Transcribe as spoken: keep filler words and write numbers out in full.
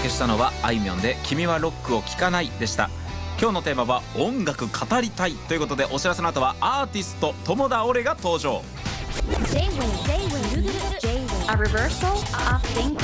届けしたのはあいみょんで君はロックを聴かないでした。今日のテーマは音楽語りたいということで、お知らせの後はアーティスト友田オレが登場。 J-Wave, J-Wave, a reversal of thinking.